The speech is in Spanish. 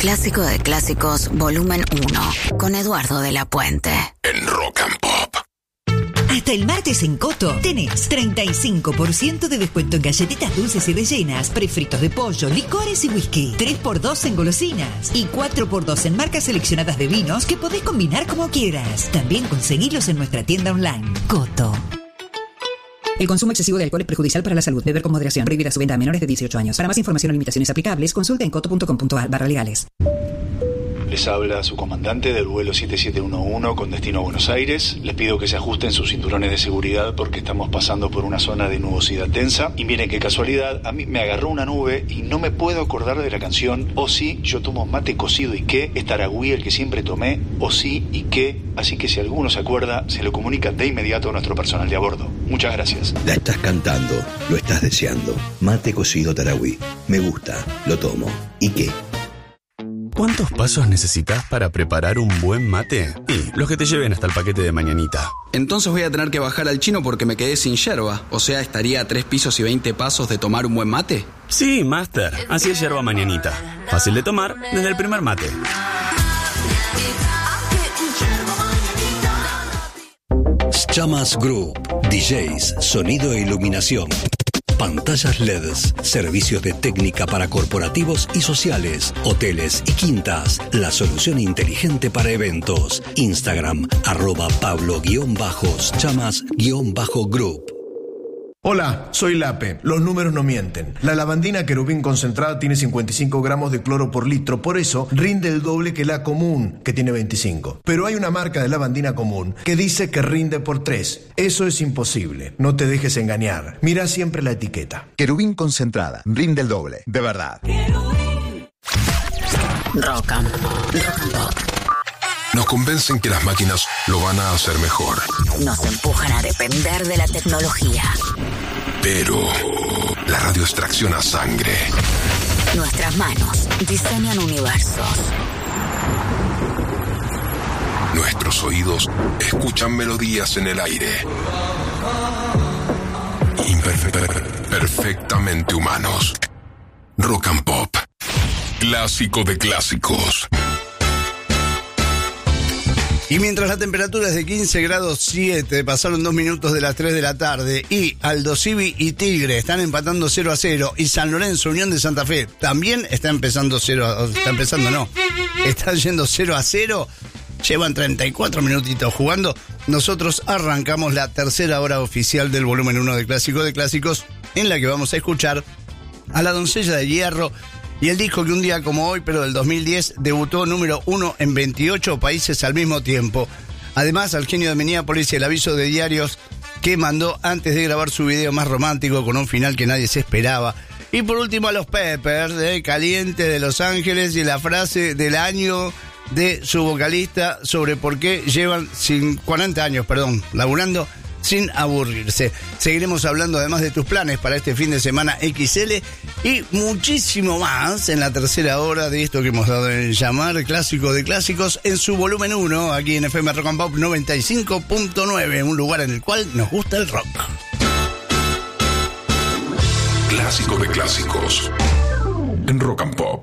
Clásico de Clásicos, volumen 1, con Eduardo de la Puente. En Rock and Pop. Hasta el martes en Coto tenés 35% de descuento en galletitas dulces y rellenas, prefritos de pollo, licores y whisky. 3x2 en golosinas y 4x2 en marcas seleccionadas de vinos que podés combinar como quieras. También conseguilos en nuestra tienda online. Coto. El consumo excesivo de alcohol es perjudicial para la salud. Beber con moderación. Prohibida su venta a menores de 18 años. Para más información o limitaciones aplicables, consulte en coto.com.ar/legales. Les habla su comandante del vuelo 7711 con destino a Buenos Aires. Les pido que se ajusten sus cinturones de seguridad porque estamos pasando por una zona de nubosidad densa. Y miren qué casualidad, a mí me agarró una nube y no me puedo acordar de la canción O sí, yo tomo mate cocido y qué, es Taragüí el que siempre tomé, O sí y qué. Así que si alguno se acuerda, se lo comunica de inmediato a nuestro personal de a bordo. Muchas gracias. La estás cantando, lo estás deseando. Mate cocido Taragüí. Me gusta, lo tomo. ¿Y qué? ¿Cuántos pasos necesitas para preparar un buen mate? Y los que te lleven hasta el paquete de mañanita. Entonces voy a tener que bajar al chino porque me quedé sin yerba. O sea, estaría a 3 pisos y 20 pasos de tomar un buen mate. Sí, Master. Así es yerba mañanita. Fácil de tomar desde el primer mate. Chamas Group. DJs, sonido e iluminación. Pantallas LEDs, servicios de técnica para corporativos y sociales, hoteles y quintas. La solución inteligente para eventos. Instagram, @Pablo_Chamas_Group. Hola, soy Lape. Los números no mienten. La lavandina Querubín concentrada tiene 55 gramos de cloro por litro, por eso rinde el doble que la común, que tiene 25. Pero hay una marca de lavandina común que dice que rinde por 3. Eso es imposible. No te dejes engañar. Mira siempre la etiqueta. Querubín concentrada, rinde el doble, de verdad. Rock and Pop. Nos convencen que las máquinas lo van a hacer mejor. Nos empujan a depender de la tecnología. Pero la radio extracciona sangre. Nuestras manos diseñan universos. Nuestros oídos escuchan melodías en el aire. Perfectamente humanos. Rock and Pop. Clásico de clásicos. Y mientras la temperatura es de 15 grados 7, pasaron 2 minutos de las 3 de la tarde, y Aldo Civi y Tigre están empatando 0-0, y San Lorenzo Unión de Santa Fe también está yendo 0-0, llevan 34 minutitos jugando. Nosotros arrancamos la tercera hora oficial del volumen 1 de Clásico de Clásicos, en la que vamos a escuchar a La Doncella de Hierro y el disco que un día como hoy, pero del 2010, debutó número 1 en 28 países al mismo tiempo. Además, al genio de Minneapolis y el aviso de diarios que mandó antes de grabar su video más romántico con un final que nadie se esperaba. Y por último a los Peppers, de Caliente de Los Ángeles, y la frase del año de su vocalista sobre por qué llevan 40 años, laburando sin aburrirse. Seguiremos hablando además de tus planes para este fin de semana XL y muchísimo más en la tercera hora de esto que hemos dado en llamar Clásico de Clásicos en su volumen 1, aquí en FM Rock and Pop 95.9, un lugar en el cual nos gusta el rock. Clásico de Clásicos en Rock and Pop.